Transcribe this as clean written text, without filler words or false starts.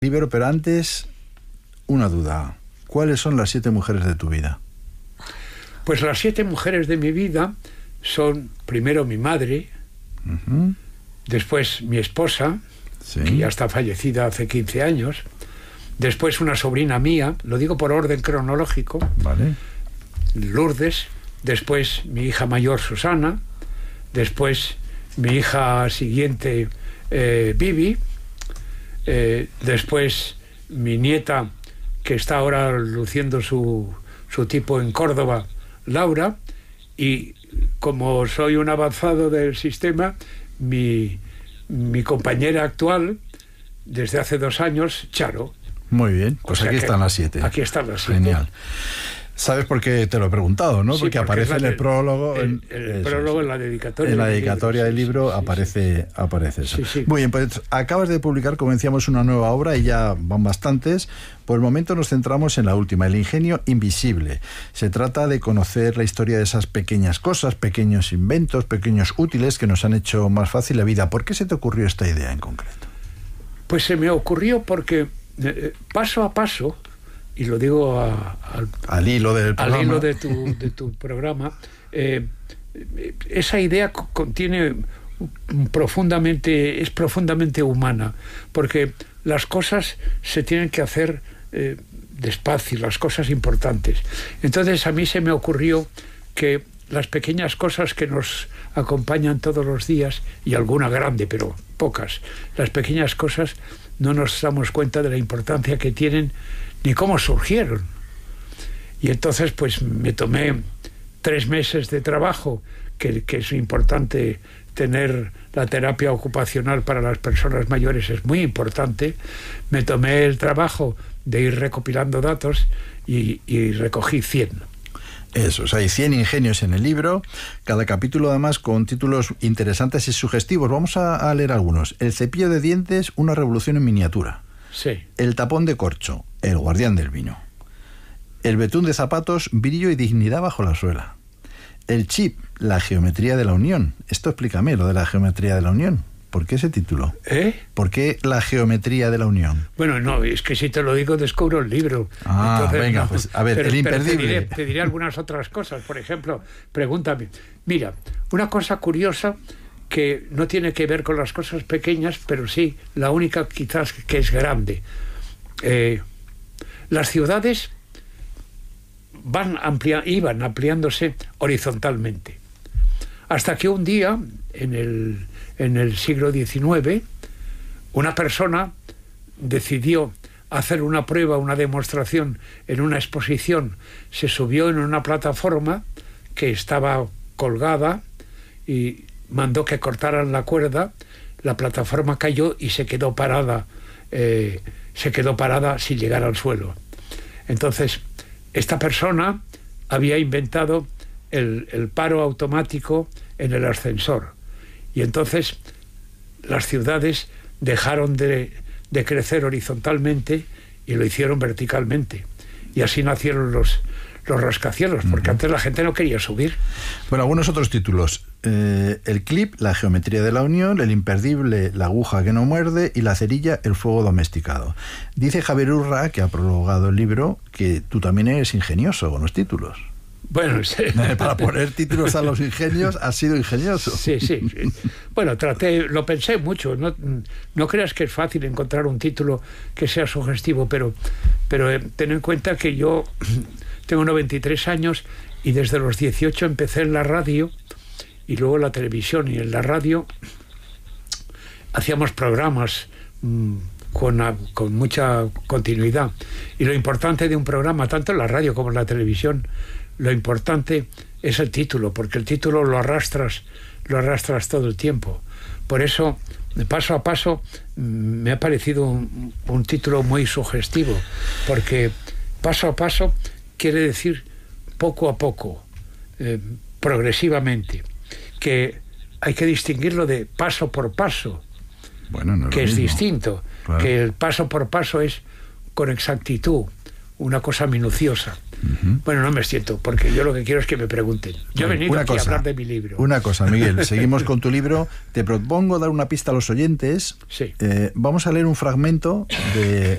libro, pero antes, una duda. ¿Cuáles son las 7 mujeres de tu vida? Pues las 7 mujeres de mi vida son, primero, mi madre, después mi esposa, que ya está fallecida hace 15 años, después una sobrina mía, lo digo por orden cronológico, vale, Lourdes, después mi hija mayor, Susana, después mi hija siguiente, Vivi, después mi nieta, que está ahora luciendo su tipo en Córdoba, Laura, y como soy un avanzado del sistema, mi compañera actual, desde hace 2 años, Charo. Muy bien, pues aquí están las 7. Aquí están las 7. Genial. ¿Sabes por qué te lo he preguntado, no? Sí, porque aparece en el prólogo. El prólogo, en la dedicatoria. En la dedicatoria del libro sí, aparece eso. Sí, sí. Muy bien, pues acabas de publicar, como decíamos, una nueva obra y ya van bastantes. Por el momento nos centramos en la última, El ingenio invisible. Se trata de conocer la historia de esas pequeñas cosas, pequeños inventos, pequeños útiles que nos han hecho más fácil la vida. ¿Por qué se te ocurrió esta idea en concreto? Pues se me ocurrió porque paso a paso, y lo digo al hilo del programa, al hilo de tu programa, esa idea contiene es profundamente humana, porque las cosas se tienen que hacer despacio, las cosas importantes. Entonces a mí se me ocurrió que las pequeñas cosas que nos acompañan todos los días, y alguna grande, pero pocas, las pequeñas cosas no nos damos cuenta de la importancia que tienen ni cómo surgieron. Y entonces pues me tomé 3 meses de trabajo, que es importante. Tener la terapia ocupacional para las personas mayores es muy importante. Me tomé el trabajo de ir recopilando datos y recogí 100. Eso, hay 100 ingenios en el libro, cada capítulo además con títulos interesantes y sugestivos. Vamos a leer algunos. El cepillo de dientes, una revolución en miniatura. Sí. El tapón de corcho, el guardián del vino. El betún de zapatos, brillo y dignidad bajo la suela. El chip, la geometría de la unión. Esto explícame, lo de la geometría de la unión. ¿Por qué ese título? ¿Por qué la geometría de la unión? Bueno, no, es que si te lo digo descubro el libro. Entonces, venga, no, pues a ver, el imperdible. Te diré algunas otras cosas. Por ejemplo, pregúntame. Mira, una cosa curiosa que no tiene que ver con las cosas pequeñas, pero sí, la única quizás que es grande. Las ciudades iban ampliándose horizontalmente. Hasta que un día, en el siglo XIX, una persona decidió hacer una prueba, una demostración en una exposición. Se subió en una plataforma que estaba colgada y mandó que cortaran la cuerda. La plataforma cayó y se quedó parada sin llegar al suelo. Entonces, esta persona había inventado el paro automático en el ascensor. Y entonces las ciudades dejaron de crecer horizontalmente y lo hicieron verticalmente. Y así nacieron los rascacielos, porque antes la gente no quería subir. Bueno, algunos otros títulos. El clip, la geometría de la unión. El imperdible, la aguja que no muerde. Y la cerilla, el fuego domesticado. Dice Javier Urra, que ha prologado el libro, que tú también eres ingenioso con los títulos. Bueno, sí. Para poner títulos a los ingenios has sido ingenioso. Sí. Bueno, lo pensé mucho. No creas que es fácil encontrar un título que sea sugestivo, pero ten en cuenta que yo tengo 93 años y desde los 18 empecé en la radio y luego en la televisión. Y en la radio hacíamos programas con mucha continuidad. Y lo importante de un programa, tanto en la radio como en la televisión, lo importante es el título, porque el título lo arrastras todo el tiempo. Por eso, paso a paso, me ha parecido un título muy sugestivo, porque paso a paso quiere decir poco a poco, progresivamente, que hay que distinguirlo de paso por paso, que es distinto, claro. Que el paso por paso es con exactitud, una cosa minuciosa. Bueno, no me siento, porque yo lo que quiero es que me pregunten. Yo he venido aquí a hablar de mi libro. Una cosa, Miguel, seguimos con tu libro. Te propongo dar una pista a los oyentes. Sí. Vamos a leer un fragmento de